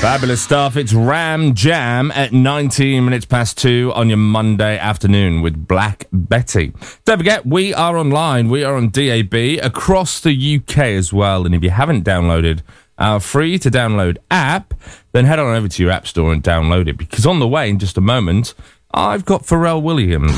Fabulous stuff. It's Ram Jam at 19 minutes past 2 on your Monday afternoon with Black Betty. Don't forget, we are online. We are on DAB across the UK as well. And if you haven't downloaded our free-to-download app, then head on over to your app store and download it. Because on the way, in just a moment, I've got Pharrell Williams.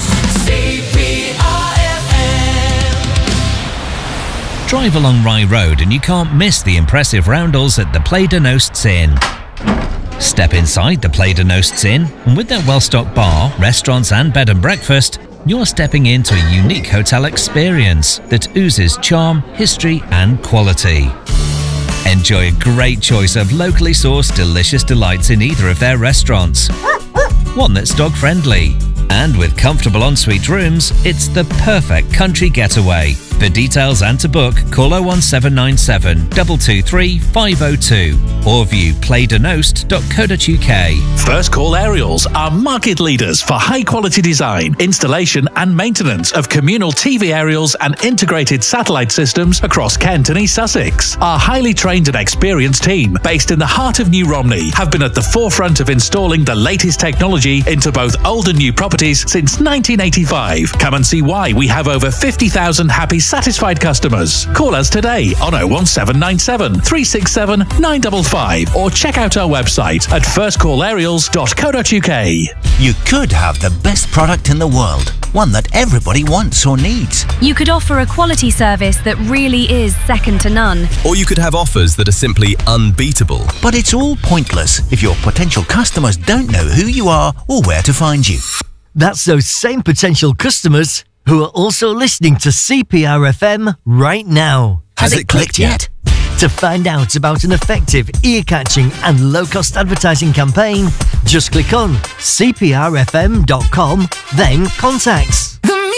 Drive along Rye Road and you can't miss the impressive roundels at the Play de Nosts Inn. Step inside the Play de Nosts Inn, and with their well-stocked bar, restaurants and bed and breakfast, you're stepping into a unique hotel experience that oozes charm, history and quality. Enjoy a great choice of locally sourced delicious delights in either of their restaurants. One that's dog-friendly. And with comfortable ensuite rooms, it's the perfect country getaway. For details and to book, call 01797 223 502 or view playdenost.co.uk. First Call Aerials are market leaders for high-quality design, installation and maintenance of communal TV aerials and integrated satellite systems across Kent and East Sussex. Our highly trained and experienced team, based in the heart of New Romney, have been at the forefront of installing the latest technology into both old and new properties since 1985. Come and see why we have over 50,000 happy, satisfied customers. Call us today on 01797 367 955 or check out our website at firstcallaerials.co.uk. You could have the best product in the world, one that everybody wants or needs. You could offer a quality service that really is second to none. Or you could have offers that are simply unbeatable. But it's all pointless if your potential customers don't know who you are or where to find you. That's those same potential customers who are also listening to CPR FM right now. Has it clicked yet? To find out about an effective, ear-catching and low-cost advertising campaign, just click on cprfm.com, then contacts.